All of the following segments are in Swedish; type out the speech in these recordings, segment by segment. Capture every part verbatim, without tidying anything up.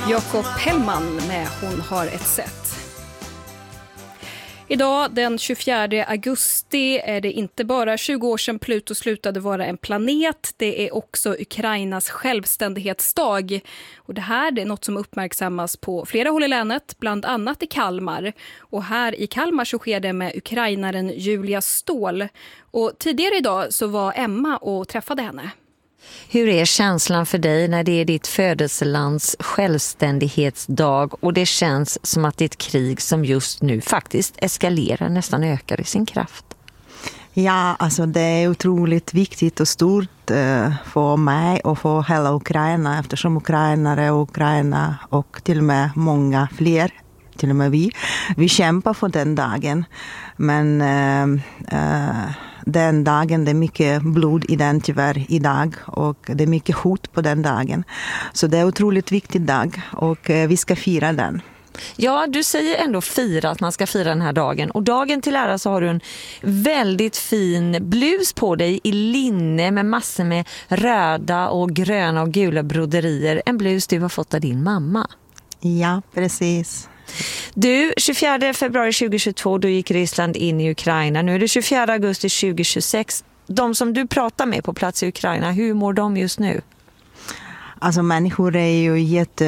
Jakob Hellman med Hon har ett sätt. Idag den tjugofjärde augusti är det inte bara tjugo år sedan Pluto slutade vara en planet. Det är också Ukrainas självständighetsdag. Och det här det är något som uppmärksammas på flera håll i länet, bland annat i Kalmar. Och här i Kalmar så sker det med ukrainaren Julia Ståhl. Och tidigare idag så var Emma och träffade henne. Hur är känslan för dig när det är ditt födelselands självständighetsdag och det känns som att det är ett krig som just nu faktiskt eskalerar, nästan ökar i sin kraft? Ja, alltså det är otroligt viktigt och stort eh, för mig och för hela Ukraina, eftersom ukrainare och Ukraina och till och med många fler, till och med vi, vi kämpar för den dagen. Men eh, eh, den dagen, det är mycket blod i den tyvärr idag och det är mycket hot på den dagen. Så det är en otroligt viktig dag och eh, vi ska fira den. Ja, du säger ändå fira, att man ska fira den här dagen. Och dagen till ära så har du en väldigt fin blus på dig i linne med massor med röda och gröna och gula broderier. En blus du har fått av din mamma. Ja, precis. Du, tjugofjärde februari tjugohundratjugotvå, då gick Ryssland in i Ukraina. Nu är det tjugofjärde augusti tjugohundratjugosex. De som du pratar med på plats i Ukraina, hur mår de just nu? Alltså människor är ju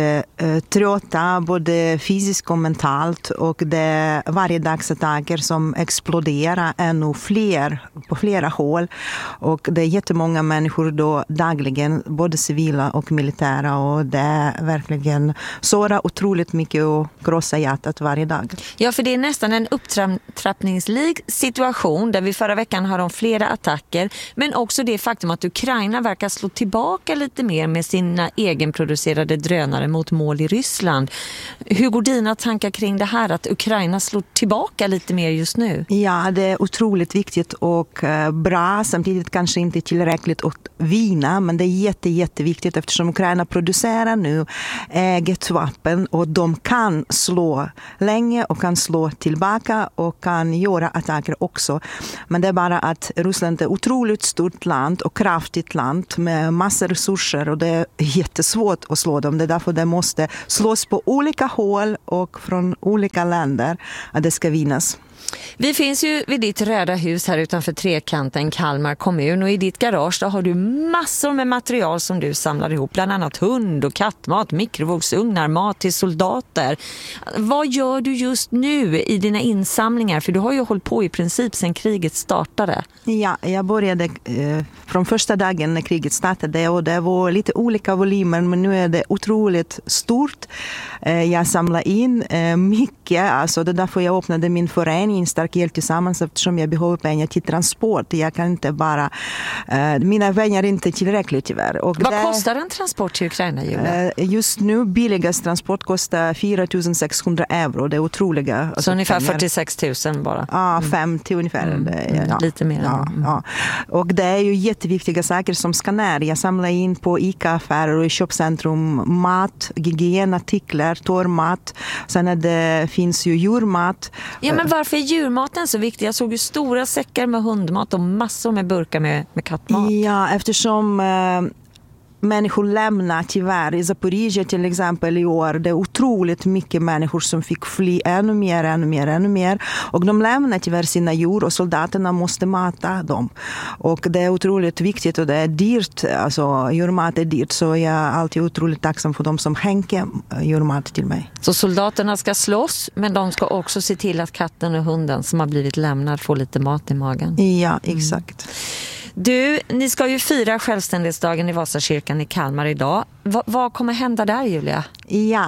jättetrötta både fysiskt och mentalt och det är varje dagsattacker som exploderar ännu fler på flera håll och det är jättemånga människor då dagligen, både civila och militära och det är verkligen såra otroligt mycket och krossa hjärtat varje dag. Ja, för det är nästan en upptrappningslik situation där vi förra veckan har de flera attacker men också det faktum att Ukraina verkar slå tillbaka lite mer med sin egenproducerade drönare mot mål i Ryssland. Hur går dina tankar kring det här att Ukraina slår tillbaka lite mer just nu? Ja, det är otroligt viktigt och bra. Samtidigt kanske inte tillräckligt att vinna, men det är jätte, jätteviktigt eftersom Ukraina producerar nu eget vapen och de kan slå länge och kan slå tillbaka och kan göra attacker också. Men det är bara att Ryssland är ett otroligt stort land och kraftigt land med massor resurser och det är jättesvårt att slå dem. Det är därför det måste slås på olika håll och från olika länder att det ska vinnas. Vi finns ju vid ditt röda hus här utanför Trekanten, Kalmar kommun, och i ditt garage då har du massor med material som du samlar ihop, bland annat hund- och kattmat, mikrovågsugnar, mat till soldater. Vad gör du just nu i dina insamlingar? För du har ju hållit på i princip sedan kriget startade. Ja, jag började eh, från första dagen när kriget startade och det var lite olika volymer men nu är det otroligt stort. Eh, jag samlar in eh, mycket, alltså det är därför jag öppnade min förening Stark el tillsammans eftersom jag behöver pengar till transport. Jag kan inte bara, eh, mina pengar är inte tillräckligt tyvärr. Och vad det, kostar en transport till Ukraina, Julia? Eh, just nu billigast transport kostar fyra tusen sexhundra euro. Det är otroliga. Så alltså, ungefär pengar. fyrtiosex tusen bara? Ja, mm. femtio ungefär. Mm. Det, ja. Lite mer. Ja, mm. ja. Och det är ju jätteviktiga saker som ska ner. Jag samlar in på ICA-affärer och i köpcentrum mat, hygienartiklar, torrmat. Sen är det, finns ju djurmat. Ja, men varför är djurmaten så viktig? Jag såg ju stora säckar med hundmat och massor med burkar med, med kattmat. Ja, eftersom eh, människor lämnar tyvärr i Zaporizjzja till exempel i år. Det är otroligt mycket människor som fick fly ännu mer, ännu mer, ännu mer. Och de lämnar tyvärr sina djur och soldaterna måste mata dem. Och det är otroligt viktigt och det är dyrt. Alltså djurmat är dyrt så jag är alltid otroligt tacksam för de som skänker djurmat till mig. Så soldaterna ska slåss men de ska också se till att katten och hunden som har blivit lämnad får lite mat i magen. Ja, exakt. Mm. Du, ni ska ju fira självständighetsdagen i Vasakyrkan i Kalmar idag. Va, vad kommer hända där, Julia? Ja,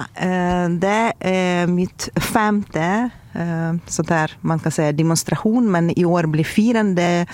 det är mitt femte så där man kan säga demonstration, men i år blir firande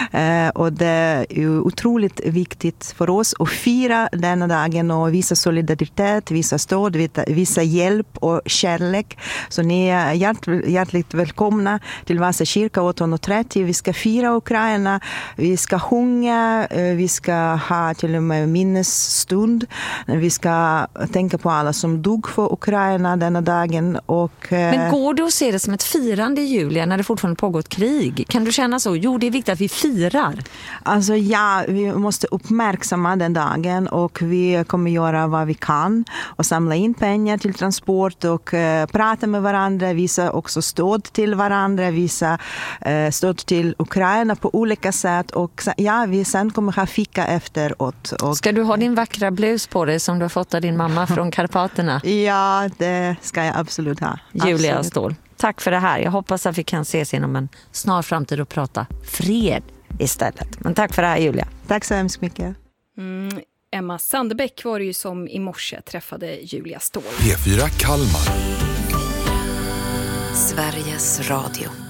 och det är ju otroligt viktigt för oss att fira denna dagen och visa solidaritet, visa stöd, visa hjälp och kärlek. Så ni är hjärt, hjärtligt välkomna till Vasakyrkan åtton trettio. Vi ska fira Ukraina, vi ska sjunga, vi ska ha till och med minnesstund Vi ska tänka på alla som dog för Ukraina denna dagen. Och, Men går det att se det som ett firande i Julia när det fortfarande pågår ett krig? Kan du känna så? Jo, det är viktigt att vi firar. Alltså ja, vi måste uppmärksamma den dagen och vi kommer göra vad vi kan och samla in pengar till transport och uh, prata med varandra, visa också stöd till varandra, visa uh, stöd till Ukraina på olika sätt och ja, vi sen kommer ha fika efteråt. Och, ska du ha din vackra blus på dig som du har fått av din mamma från Karpaterna? Ja, det ska jag absolut ha. Julia absolut. Ståhl, tack för det här. Jag hoppas att vi kan ses inom en snar framtid och prata fred istället. Men tack för det här, Julia. Tack så hemskt mycket. Mm, Emma Sandebäck var det ju som i morse träffade Julia Ståhl. P fyra Kalmar. Sveriges Radio.